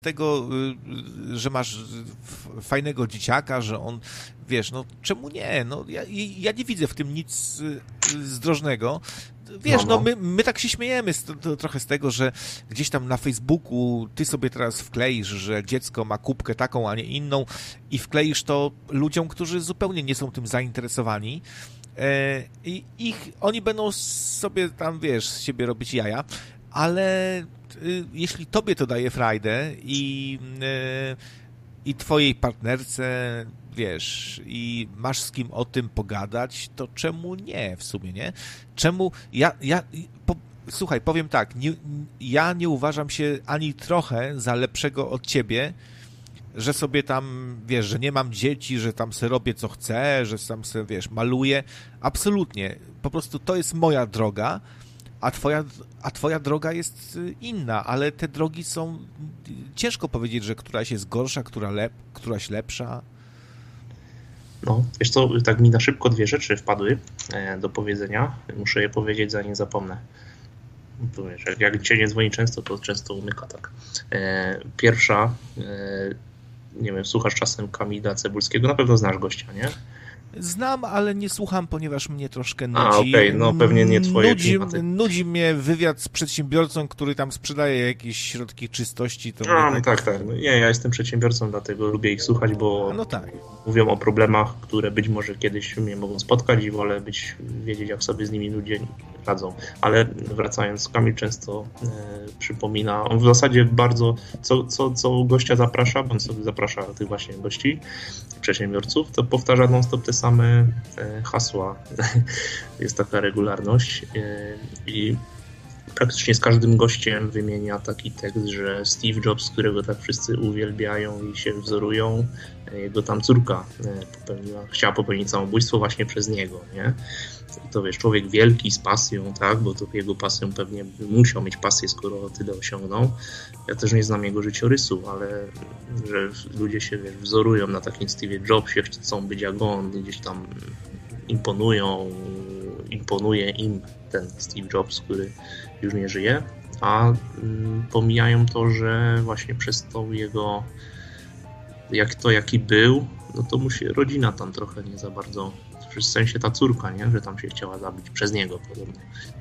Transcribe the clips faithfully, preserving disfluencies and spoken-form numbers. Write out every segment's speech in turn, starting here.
tego, że masz fajnego dzieciaka, że on, wiesz, no czemu nie? No, ja, ja nie widzę w tym nic zdrożnego. Wiesz, no, no my, my tak się śmiejemy z, to, trochę z tego, że gdzieś tam na Facebooku ty sobie teraz wkleisz, że dziecko ma kubkę taką, a nie inną i wkleisz to ludziom, którzy zupełnie nie są tym zainteresowani. E, I ich, oni będą sobie tam, wiesz, z siebie robić jaja, ale y, jeśli tobie to daje frajdę i, y, i twojej partnerce, wiesz, i masz z kim o tym pogadać, to czemu nie w sumie, nie? Czemu, ja, ja po, słuchaj, powiem tak, nie, ja nie uważam się ani trochę za lepszego od ciebie, że sobie tam, wiesz, że nie mam dzieci, że tam se robię co chcę, że tam se, wiesz, maluję. Absolutnie. Po prostu to jest moja droga, a twoja, a twoja droga jest inna, ale te drogi są... Ciężko powiedzieć, że któraś jest gorsza, która lep, któraś lepsza. No, wiesz co, tak mi na szybko dwie rzeczy wpadły do powiedzenia. Muszę je powiedzieć, zanim zapomnę. Wiesz, jak, jak cię nie dzwoni często, to często umyka, tak. Pierwsza... Nie wiem, słuchasz czasem Kamila Cebulskiego, na pewno znasz gościa, nie? Znam, ale nie słucham, ponieważ mnie troszkę nudzi. A, okej, okay. No pewnie nie twoje nudzi, nudzi mnie wywiad z przedsiębiorcą, który tam sprzedaje jakieś środki czystości. To A, no tak... tak, tak. No, nie, ja jestem przedsiębiorcą, dlatego lubię ich słuchać, bo no tak. Mówią o problemach, które być może kiedyś mnie mogą spotkać i wolę być, wiedzieć, jak sobie z nimi ludzie radzą. Ale wracając, Kamil często e, przypomina, on w zasadzie bardzo, co, co, co gościa zaprasza, bo on sobie zaprasza tych właśnie gości, przedsiębiorców, to powtarza non-stop te same e, hasła. Jest taka regularność e, i praktycznie z każdym gościem wymienia taki tekst, że Steve Jobs, którego tak wszyscy uwielbiają i się wzorują, jego tam córka popełniła, chciała popełnić samobójstwo właśnie przez niego, nie? I to wiesz, człowiek wielki z pasją, tak, bo to jego pasją pewnie musiał mieć pasję, skoro tyle osiągnął. Ja też nie znam jego życiorysu, ale że ludzie się, wiesz, wzorują na takim Steve'ie Jobsie, chcą być jak on, gdzieś tam imponują, imponuje im ten Steve Jobs, który już nie żyje, a mm, pomijają to, że właśnie przez tą jego, jak to jaki był, no to mu się rodzina tam trochę nie za bardzo, w sensie ta córka, nie, że tam się chciała zabić przez niego podobno.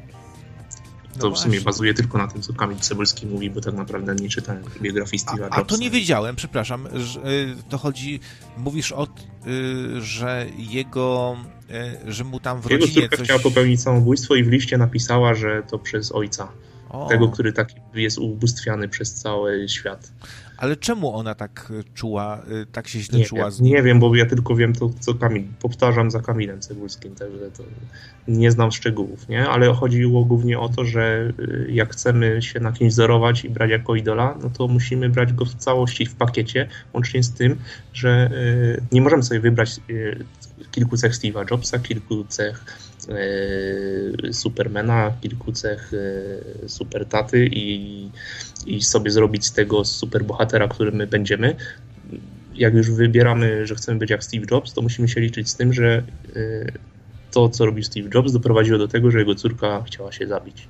To no w sumie bazuje tylko na tym, co Kamil Cebulski mówi, bo tak naprawdę nie czytałem biografii Steve'a Jobsa. A to nie wiedziałem, przepraszam, że to chodzi, mówisz o, że jego, że mu tam w rodzinie jego córka coś... chciała popełnić samobójstwo i w liście napisała, że to przez ojca. O. Tego, który taki jest ubóstwiany przez cały świat. Ale czemu ona tak czuła, tak się źle nie czuła wiem, z nim? Nie wiem, bo ja tylko wiem to, co Kamil. Powtarzam za Kamilem Cebulskim, także to nie znam szczegółów, nie? Ale chodziło głównie o to, że jak chcemy się na kimś wzorować i brać jako idola, no to musimy brać go w całości, w pakiecie, łącznie z tym, że nie możemy sobie wybrać kilku cech Steve'a Jobsa, kilku cech Supermana, kilku cech super taty i, i sobie zrobić z tego super bohatera, którym my będziemy. Jak już wybieramy, że chcemy być jak Steve Jobs, to musimy się liczyć z tym, że to, co robił Steve Jobs, doprowadziło do tego, że jego córka chciała się zabić.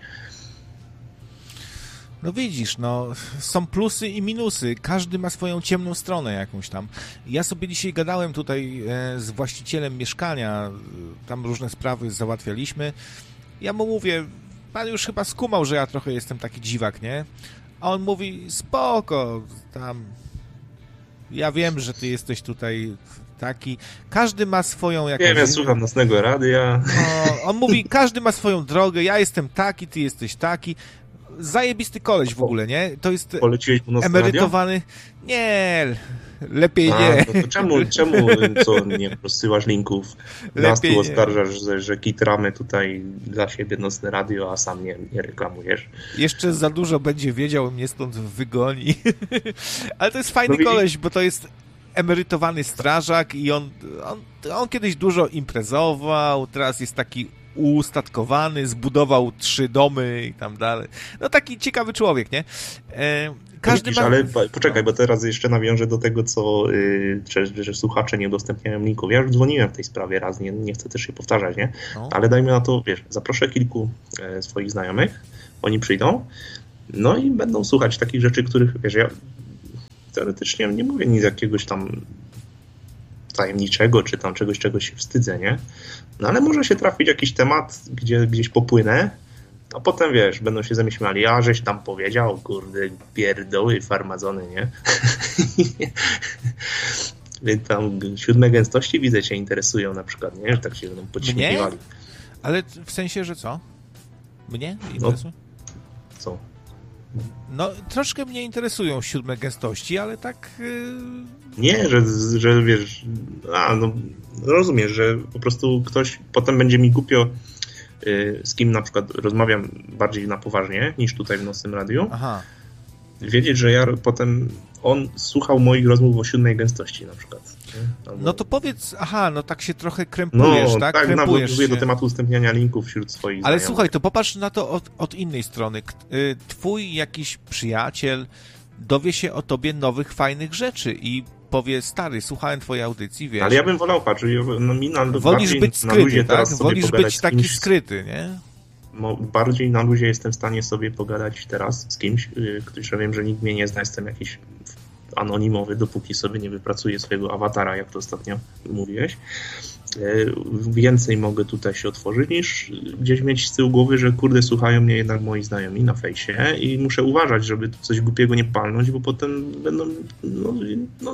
No widzisz, no są plusy i minusy. Każdy ma swoją ciemną stronę jakąś tam. Ja sobie dzisiaj gadałem tutaj e, z właścicielem mieszkania, tam różne sprawy załatwialiśmy. Ja mu mówię, pan już chyba skumał, że ja trochę jestem taki dziwak, nie? A on mówi, spoko, tam ja wiem, że ty jesteś tutaj taki. Każdy ma swoją jakąś... Wiem, ja słucham nocnego radia. No, on mówi, każdy ma swoją drogę, ja jestem taki, ty jesteś taki. Zajebisty koleś w ogóle, nie? To jest Poleciłeś mu emerytowany... Radio? Nie, lepiej A, nie. No to czemu, czemu co nie rozsyłasz linków? Nas tu oskarżasz, że, że kitramy tutaj dla siebie nocne radio, a sam nie, nie reklamujesz. Jeszcze za dużo będzie wiedział, mnie stąd wygoni. Ale to jest fajny no, koleś, bo to jest emerytowany strażak i on, on, on kiedyś dużo imprezował, teraz jest taki ustatkowany, zbudował trzy domy i tam dalej. No taki ciekawy człowiek, nie? E, każdy Widzisz, ma... Ale poczekaj, bo teraz jeszcze nawiążę do tego, co yy, że, że słuchacze nie udostępniają linków. Ja już dzwoniłem w tej sprawie raz, nie, nie chcę też się powtarzać, nie? No. Ale dajmy na to, wiesz, zaproszę kilku e, swoich znajomych, oni przyjdą, no i będą słuchać takich rzeczy, których, wiesz, ja teoretycznie nie mówię nic jakiegoś tam tajemniczego, czy tam czegoś, czego się wstydzę, nie? No ale może się trafić jakiś temat, gdzie gdzieś popłynę, a potem, wiesz, będą się ze mnie śmiali, a żeś tam powiedział, kurde, pierdoły, farmazony, nie? Więc tam siódme gęstości, widzę, cię interesują na przykład, nie? Że tak się będą podśmiechiwali. Ale w sensie, że co? Mnie interesuje? No, co? No, troszkę mnie interesują siódme gęstości, ale tak... Yy... Nie, że, że wiesz... A, no, rozumiesz, że po prostu ktoś potem będzie mi głupio, yy, z kim na przykład rozmawiam bardziej na poważnie, niż tutaj w Nocnym Radiu. Aha. Wiedzieć, że ja potem... On słuchał moich rozmów o siódmej gęstości na przykład. Albo... No to powiedz, aha, no tak się trochę krępujesz, no, tak? tak, Krępujesz nawiązuję się. do tematu udostępniania linków wśród swoich Ale znajomych. słuchaj, to popatrz na to od, od innej strony. Twój jakiś przyjaciel dowie się o tobie nowych, fajnych rzeczy i powie, stary, słuchałem twojej audycji, wiesz. Ale ja bym wolał, patrz, no, mi na, wolisz być skryty, tak? Wolisz być taki kimś, skryty, nie? No, bardziej na luzie jestem w stanie sobie pogadać teraz z kimś, yy, który wiem, że nikt mnie nie zna, jestem jakiś anonimowy, dopóki sobie nie wypracuję swojego awatara, jak to ostatnio mówiłeś. Yy, więcej mogę tutaj się otworzyć, niż gdzieś mieć z tyłu głowy, że kurde, słuchają mnie jednak moi znajomi na fejsie i muszę uważać, żeby tu coś głupiego nie palnąć, bo potem będą no, no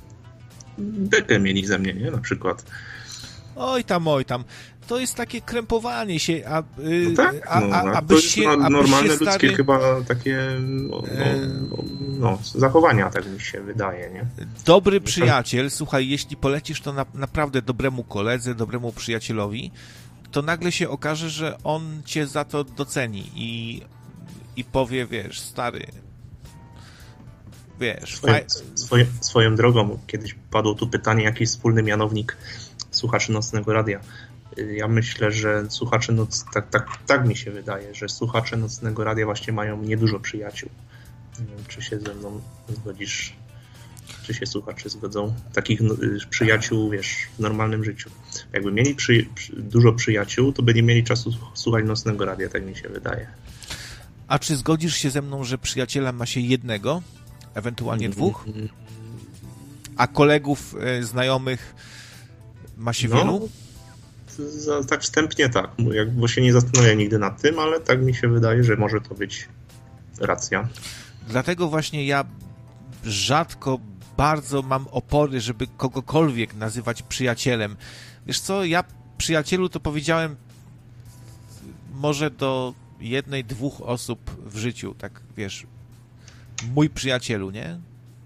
bekę mieli ze mnie, nie? Na przykład. Oj tam, oj tam. To jest takie krępowanie się, a, yy, no tak, a, a, no, a to jest się, normalne się, ludzkie stary... chyba takie no, no, no, zachowania, tak mi się wydaje, nie? Dobry przyjaciel, słuchaj, jeśli polecisz to na, naprawdę dobremu koledze, dobremu przyjacielowi, to nagle się okaże, że on cię za to doceni i, i powie, wiesz, stary, wiesz... Swoje, faj... swoje, swoją drogą, kiedyś padło tu pytanie, jaki jest wspólny mianownik słuchaczy Nocnego Radia. Ja myślę, że słuchacze noc, tak, tak, tak mi się wydaje, że słuchacze Nocnego Radia właśnie mają niedużo przyjaciół. Nie wiem, czy się ze mną zgodzisz, czy się słuchacze zgodzą. Takich no, przyjaciół, wiesz, w normalnym życiu. Jakby mieli przy, przy, dużo przyjaciół, to by nie mieli czasu słuchać Nocnego Radia, tak mi się wydaje. A czy zgodzisz się ze mną, że przyjaciela ma się jednego, ewentualnie dwóch? A kolegów, y, znajomych ma się no. wielu? Za, tak wstępnie tak, jak, bo się nie zastanawiam nigdy nad tym, ale tak mi się wydaje, że może to być racja. Dlatego właśnie ja rzadko bardzo mam opory, żeby kogokolwiek nazywać przyjacielem. Wiesz co, ja przyjacielu to powiedziałem może do jednej, dwóch osób w życiu, tak wiesz, mój przyjacielu, nie?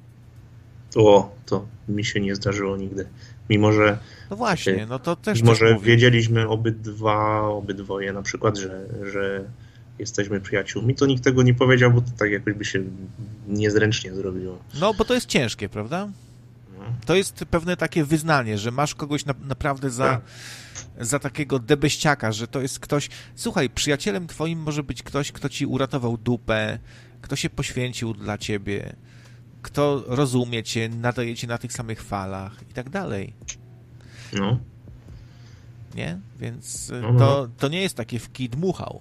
O, to mi się nie zdarzyło nigdy. Mimo, że no właśnie, no to też mimo, że mówię. wiedzieliśmy obydwa, obydwoje na przykład, że, że jesteśmy przyjaciółmi, to nikt tego nie powiedział, bo to tak jakoś by się niezręcznie zrobiło. No, bo to jest ciężkie, prawda? No. To jest pewne takie wyznanie, że masz kogoś na, naprawdę za, tak. za takiego debeściaka, że to jest ktoś... Słuchaj, przyjacielem twoim może być ktoś, kto ci uratował dupę, kto się poświęcił dla ciebie, kto rozumie cię, nadaje cię na tych samych falach i tak dalej. No. Nie? Więc no. to, to nie jest takie w kij dmuchał.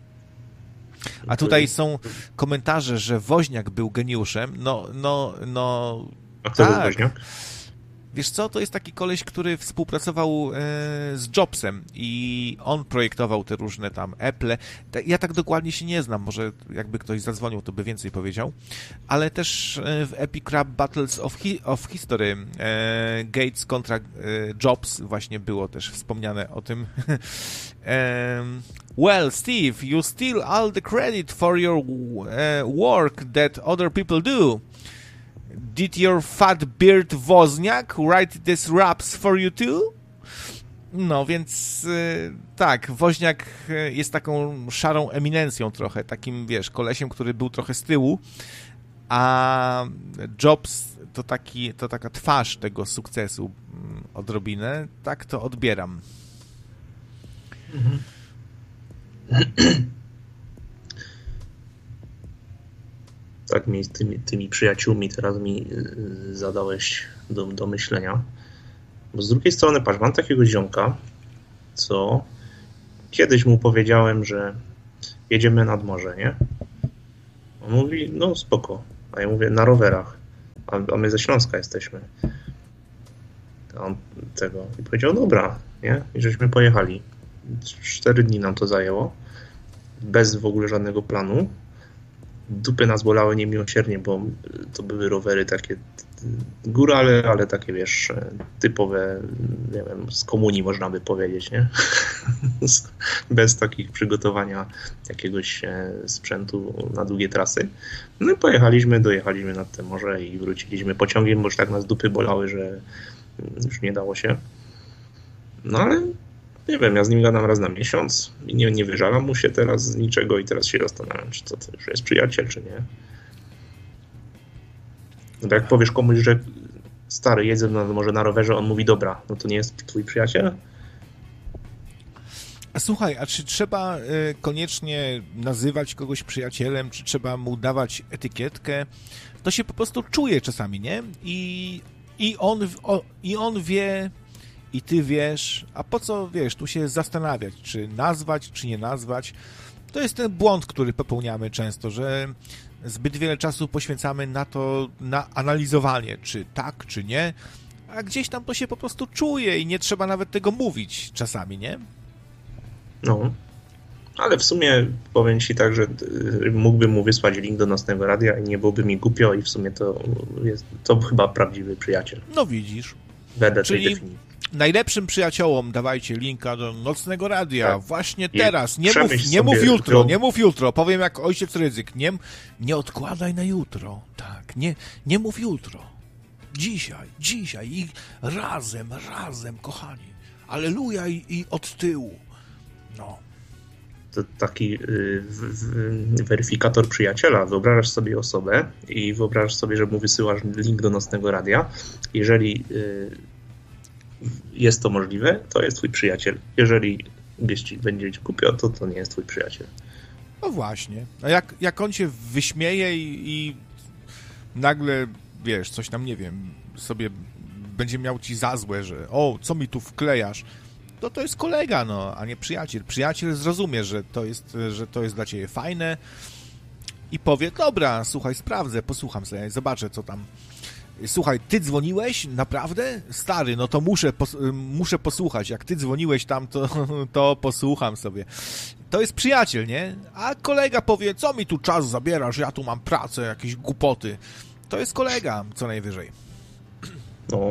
A tutaj są komentarze, że Woźniak był geniuszem. No, no, no... A kto tak. był Woźniak? Wiesz co, to jest taki koleś, który współpracował e, z Jobsem i on projektował te różne tam Apple. Ja tak dokładnie się nie znam, może jakby ktoś zadzwonił, to by więcej powiedział. Ale też w Epic Rap Battles of, Hi- of History e, Gates kontra e, Jobs właśnie było też wspomniane o tym. e, well, Steve, you steal all the credit for your uh, work that other people do. Did your fat beard Wozniak write these raps for you too? No, więc yy, tak, Woźniak jest taką szarą eminencją trochę, takim, wiesz, kolesiem, który był trochę z tyłu, a Jobs to, taki, to taka twarz tego sukcesu odrobinę. Tak to odbieram. Mhm. Tak mi z tymi, tymi przyjaciółmi teraz mi yy, zadałeś do, do myślenia. Bo z drugiej strony, patrz, mam takiego ziomka, co kiedyś mu powiedziałem, że jedziemy nad morze, nie? On mówi, no spoko. A ja mówię, na rowerach. a, a my ze Śląska jesteśmy. A on tego i powiedział, dobra, nie? I żeśmy pojechali. Cztery dni nam to zajęło, bez w ogóle żadnego planu. Dupy nas bolały niemiłosiernie, bo to były rowery takie górale, ale takie, wiesz, typowe, nie wiem, z komunii można by powiedzieć, nie? Bez takich przygotowania jakiegoś sprzętu na długie trasy. No i pojechaliśmy, dojechaliśmy nad te morze i wróciliśmy pociągiem, bo już tak nas dupy bolały, że już nie dało się. No ale nie wiem, ja z nim gadam raz na miesiąc i nie, nie wyżalam mu się teraz z niczego i teraz się zastanawiam, czy to, to już jest przyjaciel, czy nie. No jak powiesz komuś, że stary, jedzie na, może na rowerze, on mówi dobra, no to nie jest twój przyjaciel? A słuchaj, a czy trzeba y, koniecznie nazywać kogoś przyjacielem, czy trzeba mu dawać etykietkę? To się po prostu czuje czasami, nie? I, i, on, o, i on wie, i ty wiesz, a po co, wiesz, tu się zastanawiać, czy nazwać, czy nie nazwać. To jest ten błąd, który popełniamy często, że zbyt wiele czasu poświęcamy na to, na analizowanie, czy tak, czy nie, a gdzieś tam to się po prostu czuje i nie trzeba nawet tego mówić czasami, nie? No, ale w sumie powiem ci tak, że mógłbym mu wysłać link do Nocnego Radia i nie byłoby mi głupio i w sumie to jest to chyba prawdziwy przyjaciel. No widzisz. Wedle Czyli tej definicji. Najlepszym przyjaciołom dawajcie linka do Nocnego Radia. Tak. Właśnie teraz. Nie mów, Przemyśl nie mów sobie jutro, to- nie mów jutro. Powiem jak ojciec Rydzyk. Nie, nie odkładaj na jutro. Tak, nie, nie mów jutro. Dzisiaj, dzisiaj i razem, razem, kochani. Alleluja i, i od tyłu. No. To taki y, w, w, weryfikator przyjaciela. Wyobrażasz sobie osobę i wyobrażasz sobie, że mu wysyłasz link do Nocnego Radia. Jeżeli y, jest to możliwe, to jest twój przyjaciel. Jeżeli gdzieś ci będzie ci głupio, to to nie jest twój przyjaciel. No właśnie. A jak, jak on się wyśmieje i, i nagle, wiesz, coś tam, nie wiem, sobie będzie miał ci za złe, że o, co mi tu wklejasz, to to jest kolega, no, a nie przyjaciel. Przyjaciel zrozumie, że to jest, że to jest dla ciebie fajne i powie, dobra, słuchaj, sprawdzę, posłucham sobie, zobaczę, co tam. Słuchaj, ty dzwoniłeś? Naprawdę? Stary, no to muszę, pos- muszę posłuchać. Jak ty dzwoniłeś tam, to, to posłucham sobie. To jest przyjaciel, nie? A kolega powie, co mi tu czas zabierasz, ja tu mam pracę, jakieś głupoty. To jest kolega, co najwyżej. No.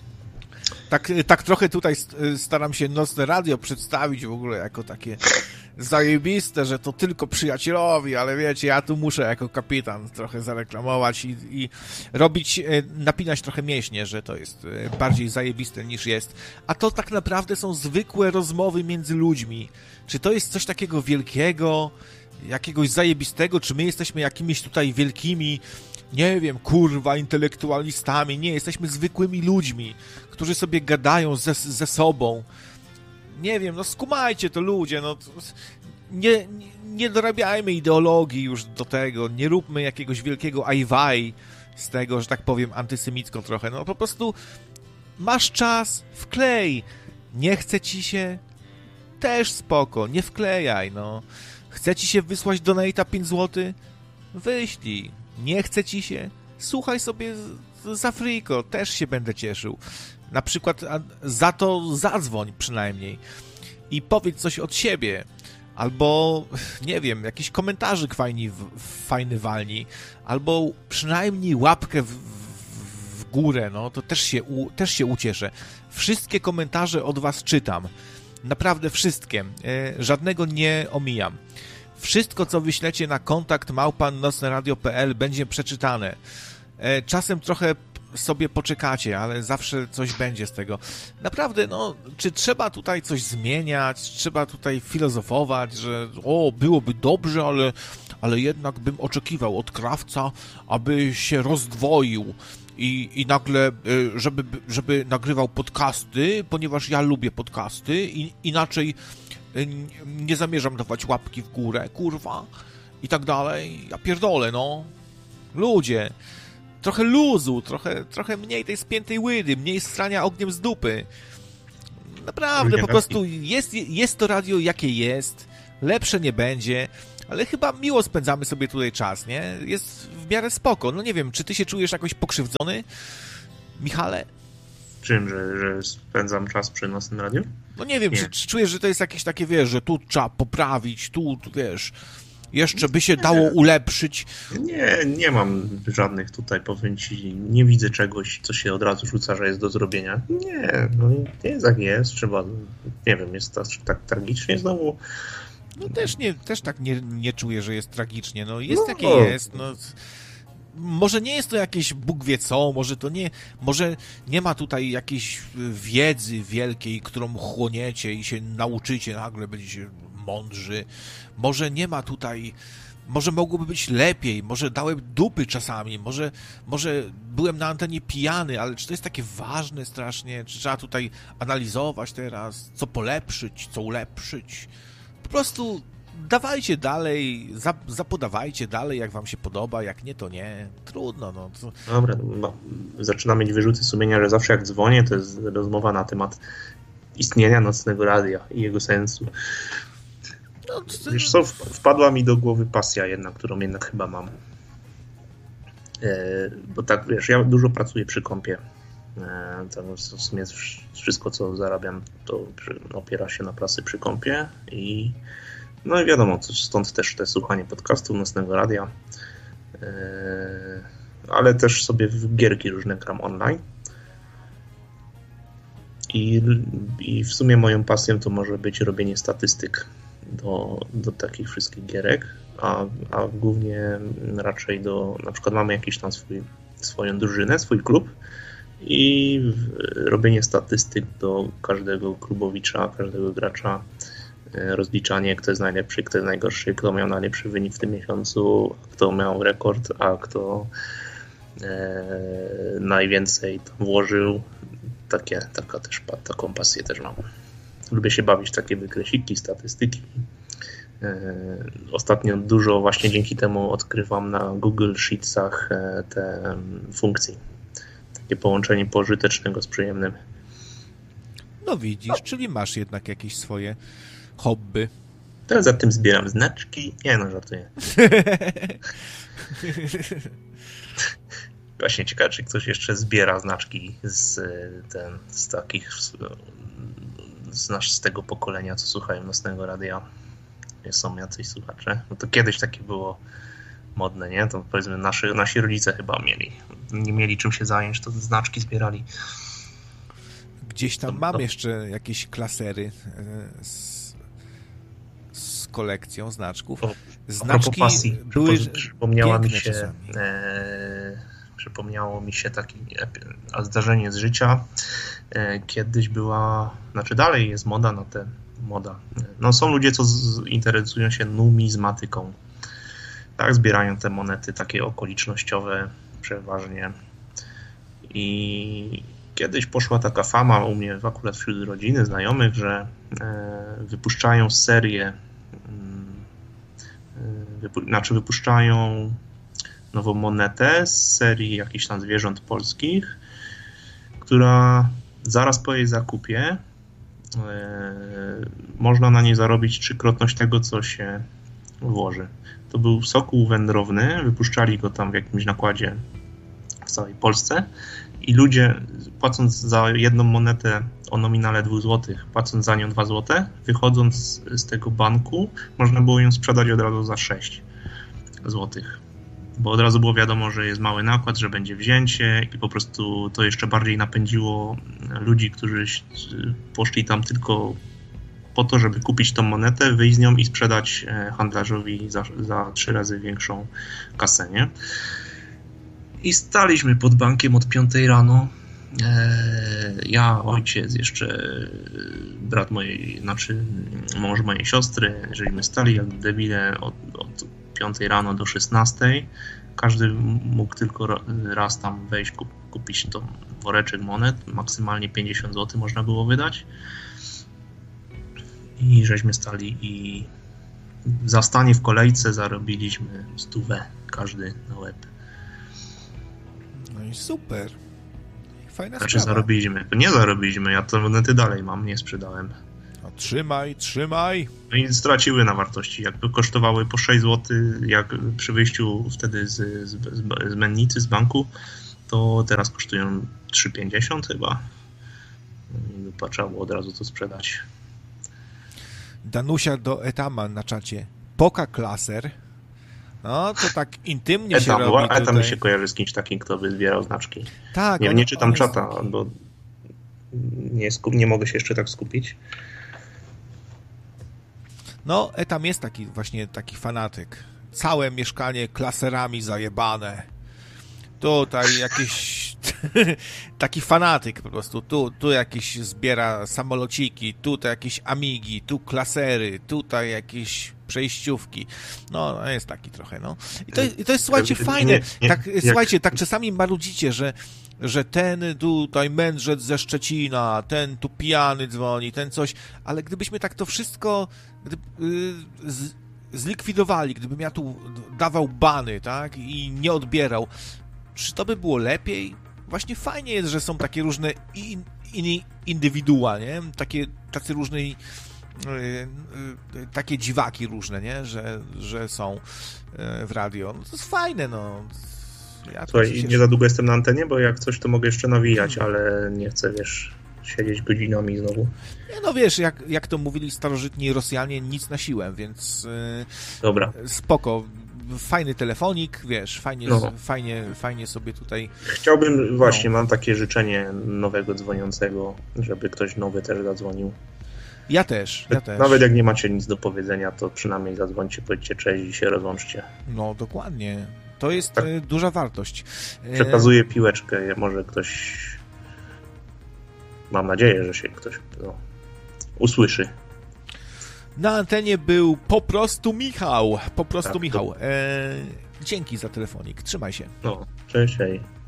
Tak, tak trochę tutaj staram się Nocne Radio przedstawić w ogóle jako takie zajebiste, że to tylko przyjacielowi, ale wiecie, ja tu muszę jako kapitan trochę zareklamować i, i robić, napinać trochę mięśnie, że to jest bardziej zajebiste niż jest. A to tak naprawdę są zwykłe rozmowy między ludźmi. Czy to jest coś takiego wielkiego, jakiegoś zajebistego, czy my jesteśmy jakimiś tutaj wielkimi, nie wiem, kurwa, intelektualistami? Nie, jesteśmy zwykłymi ludźmi, którzy sobie gadają ze, ze sobą. Nie wiem, no skumajcie to, ludzie, no nie, nie, nie dorabiajmy ideologii już do tego, nie róbmy jakiegoś wielkiego ajwaj z tego, że tak powiem, antysemicko trochę, no po prostu masz czas, wklej, nie chce ci się, też spoko, nie wklejaj, no. Chce ci się wysłać donate'a pięć złotych? Wyślij. Nie chce ci się? Słuchaj sobie z, z Afriko, też się będę cieszył. Na przykład za to zadzwoń przynajmniej i powiedz coś od siebie. Albo, nie wiem, jakiś komentarzyk fajny, fajny walni, albo przynajmniej łapkę w, w, w górę, no to też się, u, też się ucieszę. Wszystkie komentarze od was czytam. Naprawdę wszystkie. E, żadnego nie omijam. Wszystko, co wyślecie na kontakt małpa nocneradio kropka p l będzie przeczytane. E, czasem trochę sobie poczekacie, ale zawsze coś będzie z tego. Naprawdę, no, czy trzeba tutaj coś zmieniać, trzeba tutaj filozofować, że o, byłoby dobrze, ale, ale jednak bym oczekiwał od krawca, aby się rozdwoił i, i nagle, żeby, żeby nagrywał podcasty, ponieważ ja lubię podcasty i inaczej nie zamierzam dawać łapki w górę, kurwa, i tak dalej. Ja pierdolę, no. Ludzie, trochę luzu, trochę, trochę mniej tej spiętej łydy, mniej strania ogniem z dupy. Naprawdę, po prostu jest, jest to radio jakie jest, lepsze nie będzie, ale chyba miło spędzamy sobie tutaj czas, nie? Jest w miarę spoko. No nie wiem, czy ty się czujesz jakoś pokrzywdzony, Michale? Czym, że, że spędzam czas przy Nocnym Radiu? No nie wiem, nie. Czy, czy czujesz, że to jest jakieś takie, wiesz, że tu trzeba poprawić, tu, tu wiesz, jeszcze by się dało ulepszyć? Nie, nie mam żadnych tutaj, powiem ci, nie widzę czegoś, co się od razu rzuca, że jest do zrobienia. Nie, no nie jest jak jest, trzeba, nie wiem, jest tak, tak tragicznie znowu. No też nie, też tak nie, nie czuję, że jest tragicznie, no jest no, jakie jest, no... Może nie jest to jakieś Bóg wie co, może to nie, może nie ma tutaj jakiejś wiedzy wielkiej, którą chłoniecie i się nauczycie, nagle będziecie mądrzy. Może nie ma tutaj, może mogłoby być lepiej, może dałem dupy czasami, może, może byłem na antenie pijany, ale czy to jest takie ważne strasznie, czy trzeba tutaj analizować teraz, co polepszyć, co ulepszyć? Po prostu dawajcie dalej, zapodawajcie dalej, jak wam się podoba, jak nie, to nie. Trudno, no. To... Dobra, no, zaczynam mieć wyrzuty sumienia, że zawsze jak dzwonię, to jest rozmowa na temat istnienia Nocnego Radia i jego sensu. No, to... Wiesz co, wpadła mi do głowy pasja jedna, którą jednak chyba mam. E, bo tak, wiesz, ja dużo pracuję przy kompie. E, to w sumie wszystko, co zarabiam, to opiera się na pracy przy kompie i no i wiadomo, stąd też te słuchanie podcastu Nocnego Radia, yy, ale też sobie w gierki różne gram online. I, I w sumie moją pasją to może być robienie statystyk do, do takich wszystkich gierek, a, a głównie raczej do, na przykład mamy jakiś tam swój, swoją drużynę, swój klub i robienie statystyk do każdego klubowicza, każdego gracza, rozliczanie, kto jest najlepszy, kto jest najgorszy, kto miał najlepszy wynik w tym miesiącu, kto miał rekord, a kto e, najwięcej tam włożył. Takie, taka też, taką pasję też mam. Lubię się bawić w takie wykresiki, statystyki. E, ostatnio dużo właśnie dzięki temu odkrywam na Google Sheetsach e, te funkcje. Takie połączenie pożytecznego z przyjemnym. No widzisz, czyli masz jednak jakieś swoje hobby. To za tym zbieram znaczki. Nie no, żartuję. Właśnie ciekawe, czy ktoś jeszcze zbiera znaczki z, ten, z takich z, nasz, z tego pokolenia, co słuchają Nocnego Radia. Nie są jacyś słuchacze. No to kiedyś takie było modne, nie? To powiedzmy nasi, nasi rodzice chyba mieli. Nie mieli czym się zająć, to znaczki zbierali. Gdzieś tam to, mam to... jeszcze jakieś klasery z kolekcją znaczków. O, Znaczki pasji, były przypomniała mi się e, przypomniało mi się takie e, zdarzenie z życia. E, kiedyś była, znaczy dalej jest moda na te moda. No są ludzie, co z, interesują się numizmatyką. Tak, zbierają te monety takie okolicznościowe przeważnie. I kiedyś poszła taka fama u mnie akurat wśród rodziny, znajomych, że e, wypuszczają serię Wypu- znaczy wypuszczają nową monetę z serii jakichś tam zwierząt polskich, która zaraz po jej zakupie e, można na niej zarobić trzykrotność tego, co się włoży. To był sokół wędrowny, wypuszczali go tam w jakimś nakładzie w całej Polsce i ludzie, płacąc za jedną monetę o nominale dwa złote, płacąc za nią dwa złote, wychodząc z tego banku, można było ją sprzedać od razu za sześć złotych. Bo od razu było wiadomo, że jest mały nakład, że będzie wzięcie i po prostu to jeszcze bardziej napędziło ludzi, którzy poszli tam tylko po to, żeby kupić tą monetę, wyjść z nią i sprzedać handlarzowi za, za trzy razy większą kasę, nie? I staliśmy pod bankiem od piątej rano. Ja, ojciec, jeszcze brat mojej, znaczy mąż mojej siostry, żeśmy stali jak debile od, od piątej rano do szesnastej. Każdy mógł tylko raz tam wejść, kupić to woreczek monet. Maksymalnie pięćdziesiąt złotych można było wydać. I żeśmy stali i za stanie w kolejce zarobiliśmy stówę każdy na łeb. No i super. Fajna znaczy sprawa. zarobiliśmy. To nie zarobiliśmy, ja te monety dalej mam, nie sprzedałem. No No, trzymaj, trzymaj. No i straciły na wartości. Jakby kosztowały po sześć złotych, jak przy wyjściu wtedy z, z, z mennicy, z banku, to teraz kosztują trzy pięćdziesiąt chyba. I trzeba było od razu to sprzedać. Danusia do Etama na czacie. Poka Klaser. No, to tak intymnie Etam, się robi była, tutaj. Etam mi się kojarzy z kimś takim, kto by zbierał znaczki. Tak. Nie, on, nie czytam on czata, taki... bo nie, skup, nie mogę się jeszcze tak skupić. No, Etam jest taki właśnie taki fanatyk. Całe mieszkanie klaserami zajebane. Tutaj jakiś taki fanatyk po prostu. Tu, tu jakieś zbiera samolociki, tutaj jakieś Amigi, tu klasery, tutaj jakieś przejściówki. No, no jest taki trochę, no. I to, i to jest, słuchajcie, Nie, fajne. nie, nie, tak, jak... słuchajcie, tak czasami marudzicie, że że ten tutaj mędrzec ze Szczecina, ten tu pijany dzwoni, ten coś, ale gdybyśmy tak to wszystko gdyby, yy, z, zlikwidowali, gdybym ja tu dawał bany, tak, i nie odbierał, czy to by było lepiej? Właśnie fajnie jest, że są takie różne in, in, indywidua, nie? Takie, tacy różne yy, yy, takie dziwaki różne, nie? Że, że są yy, w radio. No to jest fajne, no. Ja Słuchaj, przecież... nie za długo jestem na antenie, bo jak coś, to mogę jeszcze nawijać, ale nie chcę, wiesz, siedzieć godzinami znowu. No wiesz, jak, jak to mówili starożytni Rosjanie, nic na siłę, więc yy, dobra. Spoko. Fajny telefonik, wiesz, fajnie, no. fajnie, fajnie sobie tutaj... Chciałbym, właśnie, no. mam takie życzenie nowego dzwoniącego, żeby ktoś nowy też zadzwonił. Ja też, ja też. Nawet jak nie macie nic do powiedzenia, to przynajmniej zadzwońcie, powiedzcie cześć i się rozłączcie. No, dokładnie. To jest tak. duża wartość. Przekazuję piłeczkę, może ktoś... Mam nadzieję, że się ktoś no, usłyszy. Na antenie był po prostu Michał. Po prostu tak, Michał. To... E, dzięki za telefonik. Trzymaj się. No, cześć, hej.